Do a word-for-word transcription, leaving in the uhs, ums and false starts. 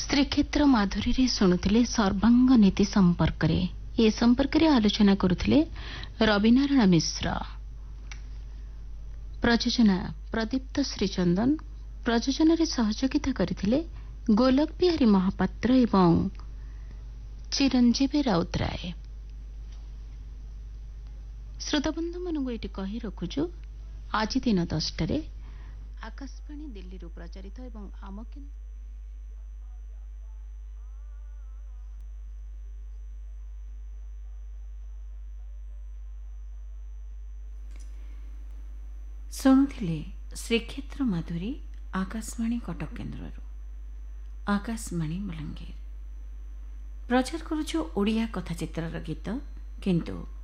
ଶ୍ରୀକ୍ଷେତ୍ର ମାଧୁରୀରେ ଶୁଣୁଥିଲେ ସର୍ବାଙ୍ଗ ନୀତି ସମ୍ପର୍କରେ। ଏ ସମ୍ପର୍କରେ ଆଲୋଚନା କରୁଥିଲେ ରବିନାରାୟଣ ମିଶ୍ର। ପ୍ରଯୋଜନା ପ୍ରଦୀପ୍ତ ଶ୍ରୀଚନ୍ଦନ। ପ୍ରଯୋଜନାରେ ସହଯୋଗିତା କରିଥିଲେ ଗୋଲକ ବିହାରୀ ମହାପାତ୍ର ଏବଂ ଚିରଞ୍ଜୀବୀ ରାଉତରାୟ। ଶ୍ରୋତାବନ୍ଧୁମାନଙ୍କୁ ଏଠି କହି ରଖୁଛୁ ଆଜି ଦିନ ଦଶଟାରେ ଆକାଶବାଣୀ ଦିଲ୍ଲୀରୁ ପ୍ରଚାରିତ ଏବଂ ଆମ ଶୁଣୁଥିଲେ ଶ୍ରୀକ୍ଷେତ୍ର ମାଧୁରୀ ଆକାଶବାଣୀ କଟକ କେନ୍ଦ୍ରରୁ। ଆକାଶବାଣୀ ବଲାଙ୍ଗୀର ପ୍ରଚାର କରୁଛୁ ଓଡ଼ିଆ କଥାଚିତ୍ରର ଗୀତ, କିନ୍ତୁ